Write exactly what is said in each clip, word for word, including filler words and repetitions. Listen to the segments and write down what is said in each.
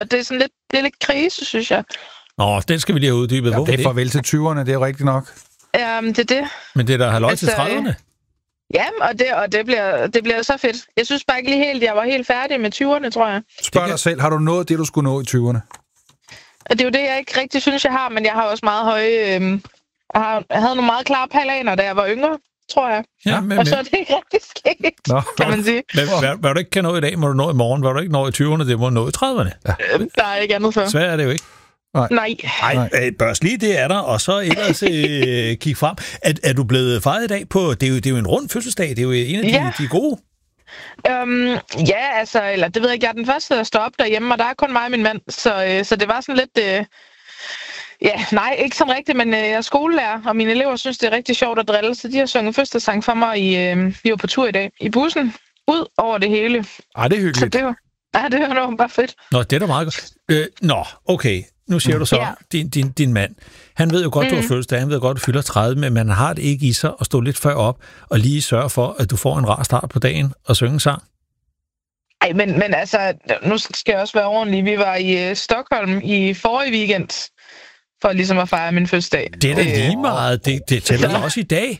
og det er sådan lidt, det er lidt krise, synes jeg. Nå, den skal vi lige have uddybet. Ja, det er farvel til tyverne, det er rigtigt nok. Um, det er det. Men det er der halløj Altså, til trediverne. Ja, og, det, og det, bliver, det bliver så fedt. Jeg synes bare ikke lige helt, jeg var helt færdig med tyverne, tror jeg. Spørg dig selv, har du nået det, du skulle nå i tyverne? Og det er jo det, jeg ikke rigtig synes, jeg har, men jeg har også meget høje... Øhm, jeg, har, jeg havde nogle meget klare planer, da jeg var yngre, tror jeg. Ja, men, og så er det ikke rigtig sket, Nå. kan man sige. Men hvad, hvad du ikke kan nå i dag, må du nå i morgen. Hvad du ikke når i tyverne, det må du nå i trediverne. Ja. Øhm, der er ikke andet for. Svært er det jo ikke. Nej. Nej. Nej, øh, børs lige, det er der, og så ellers øh, kig frem. Er, er du blevet fejret i dag på... Det er, jo, det er jo en rund fødselsdag, det er jo en af de, Ja. de gode. Øhm, ja, altså, eller det ved jeg ikke, jeg er den første, der står op derhjemme, og der er kun mig og min mand, så, øh, så det var sådan lidt... Øh, ja, nej, ikke sådan rigtigt, men øh, jeg er skolelærer, og mine elever synes, det er rigtig sjovt at drille, så de har sunget fødselsdagssang for mig, i, øh, vi var på tur i dag, i bussen, ud over det hele. Ej, det er hyggeligt. Så det var, ja, det var noget bare fedt. Nå, det er da meget godt. Øh, nå, okay. Nu siger du så, Ja. din, din, din mand, han ved jo godt, mm. du har Mhm. fødselsdag, han ved godt, du fylder tredive, men man har det ikke i sig at stå lidt før op og lige sørge for, at du får en rar start på dagen og synge en sang. Ej, men, men altså, nu skal jeg også være ordentlig. Vi var i øh, Stockholm i forrige weekend, for ligesom at fejre min fødselsdag. Det er da Øh, lige meget. Det, det tæller da også i dag.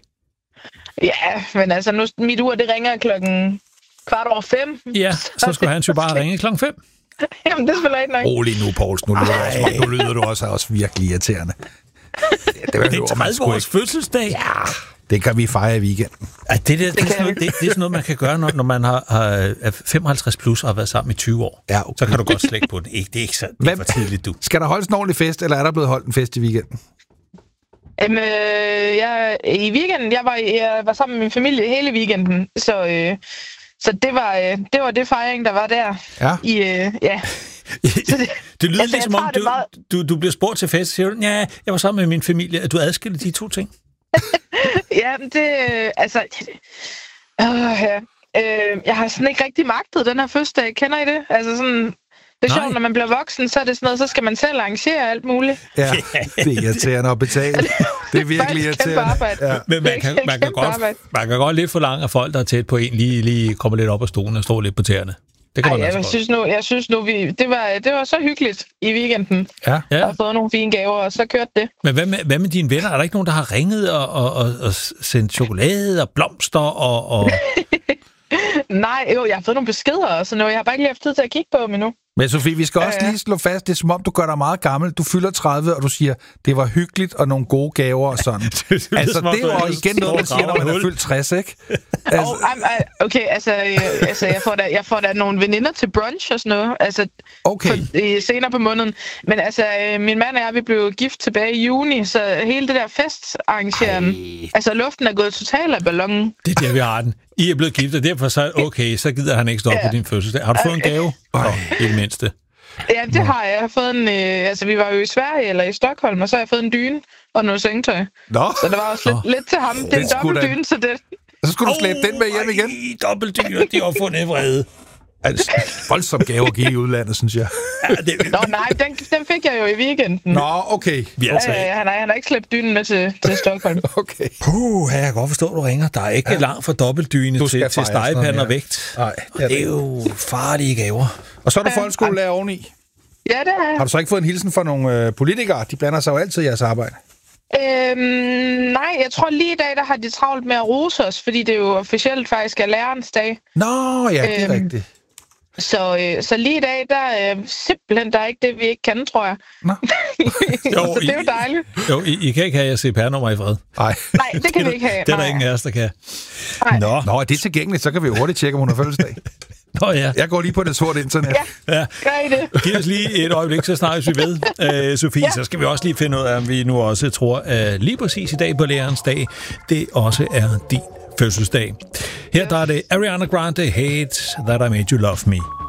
Ja, men altså, nu, mit ur, det ringer klokken kvart over fem. Ja, så skulle han jo bare ringe klokken fem. Jamen, det spiller ikke nok. Rolig nu, Poulsen. Nu lyder, du også, nu lyder du også, også virkelig irriterende. Det, det, Det er tredive års fødselsdag. Ja, det kan vi fejre i weekenden. Ja, det, der, det, er sådan noget, det, det er sådan noget, man kan gøre, når, når man har, har er femoghalvtreds plus og har været sammen i tyve år. Ja, okay. Så kan du godt slække på den. Ikke, det er ikke så det er Hvem- for tidligt, du. Skal der holdes en ordentlig fest, eller er der blevet holdt en fest i weekenden? Jamen, øh, jeg, i weekenden, jeg var, jeg var sammen med min familie hele weekenden, så, øh, så det, var, øh, det var det fejring, der var der. Ja. I, øh, ja. Så det, Det lyder Altså, lidt som jeg om, tager det du, meget- du, du bliver spurgt til fest, siger du, ja, jeg var sammen med min familie, at du adskiller de to ting. ja, men det, øh, altså, øh, ja. øh, jeg har sådan ikke rigtig magtet den her fødselsdag, kender I det? Altså sådan, det er Nej. sjovt, når man bliver voksen, så er det sådan noget, så skal man selv arrangere alt muligt. Ja, det er irriterende at betale. Det er virkelig Faktisk kæmpe irriterende. arbejde. Ja. Men man kan, man, kan Kæmpe godt, arbejde. man kan godt lidt forlange, at folk, der er tæt på en, lige, lige kommer lidt op af stolen og står lidt på tæerne. Det kan Ej, man jeg, altså synes nu, jeg synes nu, vi, det, var, det var så hyggeligt i weekenden. Ja. godt. Jeg Ja. har fået nogle fine gaver, og så kørte det. Men hvad med, hvad med dine venner? Er der ikke nogen, der har ringet og, og, og, og sendt chokolade og blomster? Og, og... Nej, jo, jeg har fået nogle beskeder og sådan noget. Jeg har bare ikke lige haft tid til at kigge på dem endnu. Men Sofie, vi skal også Ja, ja. lige slå fast, det er som om, du gør dig meget gammel. Du fylder tredive, og du siger, det var hyggeligt og nogle gode gaver og sådan. det er altså, som om, det er du jo er igen noget, man siger, når man er hul. fyldt tres, ikke? Altså, oh, um, okay, altså, øh, altså jeg, får da, jeg får da nogle veninder til brunch og sådan noget. Altså, Okay. for, øh, senere på måneden. Men altså, øh, min mand og jeg, vi blev gift tilbage i juni, så hele det der festarrangeren, altså luften er gået totalt af ballonen. Det er der, vi har den. I er blevet gift, og derfor så, okay, så gider han ikke stå op Ja. på din fødselsdag. Har du fået en gave? Nå, i det mindste. Ja, det har jeg. Jeg har fået en, øh, altså vi var jo i Sverige eller i Stockholm, og så har jeg fået en dyne og noget sengetøj. Nå, Så der var også lidt, lidt til ham. Det er en Det skulle da- dobbeltdyne, så det... så skulle du slæbe den med hjem igen. Ej, dobbeltdyner, de har fundet vrede. Altså, voldsomt gave at give i udlandet, synes jeg. Ja, det, Nå nej, den, den fik jeg jo i weekenden. Nå, okay. vi er Ja, altså ja, ja, han, har, han har ikke slæbt dynen med til, til Stockholm. Okay. Puh, jeg kan godt forstå, at du ringer. Der er ikke ja. langt fra dobbeltdyne Du til, skal til fejre sådan stegepande noget og vægt. Nej, Og det er jo farlige gaver. Og så er du folkeskolelærer oveni. Ja, det har jeg. Har du så ikke fået en hilsen fra nogle øh, politikere? De blander sig jo altid i jeres arbejde. Øhm, nej, jeg tror lige i dag, der har de travlt med at rose os, fordi det jo officielt faktisk er lærernes dag. Nå, ja, det er Øhm, rigtigt. Så, øh, så lige i dag, der er øh, simpelthen der er ikke det, vi ikke kan, tror jeg. Nå. Jo, så det er jo I- dejligt. Jo, I, I kan ikke have jeres C P R-nummer i fred. Nej. Nej, det kan vi ikke have. Det er der Nej. ingen af os, der kan. Nej. Nå, Nå, er det tilgængeligt? Så kan vi jo hurtigt tjekke, om hun har fødselsdag. Nå ja. Jeg går lige på det sorte internet. Ja. ja. Gør I det? Giv os lige et øjeblik, så snakkes vi ved. Øh, Sofie, ja. Så skal vi også lige finde ud af, om vi nu også tror, at lige præcis i dag på lærerens dag, det også er din fødselsdag. Her der er det Ariana Grande, Hate That I Made You Love Me.